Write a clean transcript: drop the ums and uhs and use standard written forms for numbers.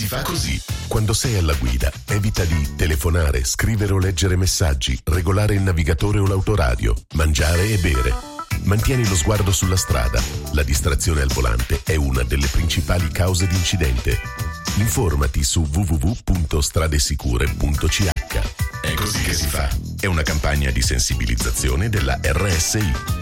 fa così. Quando sei alla guida, evita di telefonare, scrivere o leggere messaggi, regolare il navigatore o l'autoradio, mangiare e bere. Mantieni lo sguardo sulla strada. La distrazione al volante è una delle principali cause di incidente. Informati su www.stradesicure.ch. È così che si fa. È una campagna di sensibilizzazione della RSI.